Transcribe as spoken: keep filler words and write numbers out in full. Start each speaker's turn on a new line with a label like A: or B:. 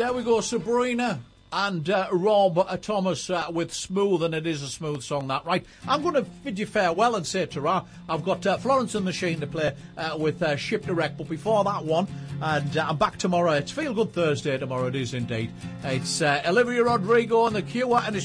A: There we go, Sabrina and uh, Rob uh, Thomas uh, with Smooth, and it is a smooth song, that, right? I'm going to bid you farewell and say ta-ra. I've got uh, Florence and the Machine to play uh, with uh, Ship Direct, but before that one, and uh, I'm back tomorrow. It's Feel Good Thursday tomorrow, it is indeed. It's uh, Olivia Rodrigo and The Cure, and it's